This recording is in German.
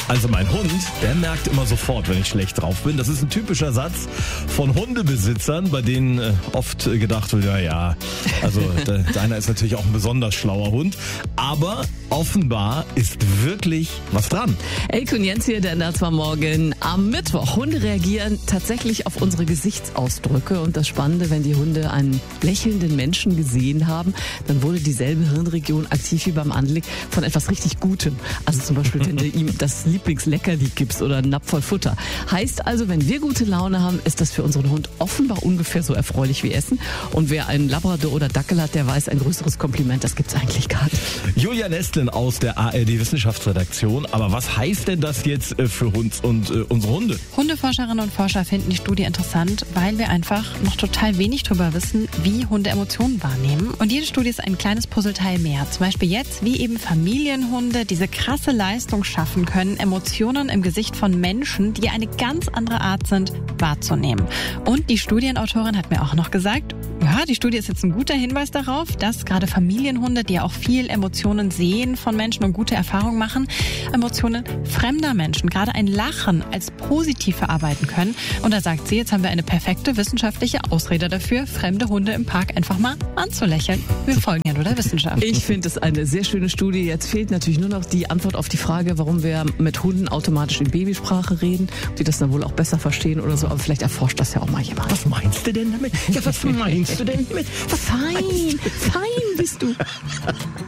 Also mein Hund, der merkt immer sofort, wenn ich schlecht drauf bin. Das ist ein typischer Satz von Hundebesitzern, bei denen oft gedacht wird, ja, also deiner ist natürlich auch ein besonders schlauer Hund. Aber offenbar ist wirklich was dran. Elke und Jens hier, der NDR 2 Morgen am Mittwoch. Hunde reagieren tatsächlich auf unsere Gesichtsausdrücke. Und das Spannende, wenn die Hunde einen lächelnden Menschen gesehen haben, dann wurde dieselbe Hirnregion aktiv wie beim Anblick von etwas richtig Gutem. Also zum Beispiel, wenn du ihm das Lieblingsleckerli gibst oder einen Napf voll Futter. Heißt also, wenn wir gute Laune haben, ist das für unseren Hund offenbar ungefähr so erfreulich wie Essen. Und wer einen Labrador oder Dackel hat, der weiß, ein größeres Kompliment, das gibt's eigentlich gar nicht. Julia Nestlin aus der ARD-Wissenschaftsredaktion. Aber was heißt denn das jetzt für uns und unsere Hunde? Hundeforscherinnen und Forscher finden die Studie interessant, weil wir einfach noch total wenig darüber wissen, wie Hunde Emotionen wahrnehmen. Und jede Studie ist ein kleines Puzzleteil mehr. Zum Beispiel jetzt, wie eben Familienhunde diese krasse Leistung schaffen können, Emotionen im Gesicht von Menschen, die eine ganz andere Art sind, wahrzunehmen. Und die Studienautorin hat mir auch noch gesagt, ja, die Studie ist jetzt ein guter Hinweis darauf, dass gerade Familienhunde, die ja auch viel Emotionen sehen von Menschen und gute Erfahrungen machen, Emotionen fremder Menschen, gerade ein Lachen, als positiv verarbeiten können. Und da sagt sie, jetzt haben wir eine perfekte wissenschaftliche Ausrede dafür, fremde Hunde im Park einfach mal anzulächeln. Wir folgen ja nur der Wissenschaft. Ich finde es eine sehr schöne Studie. Jetzt fehlt natürlich nur noch die Antwort auf die Frage, warum wir mit Hunden automatisch in Babysprache reden, ob die das dann wohl auch besser verstehen oder so. Aber vielleicht erforscht das ja auch mal jemand. Was meinst du denn damit? Ja, was meinst du denn damit? Fein bist du.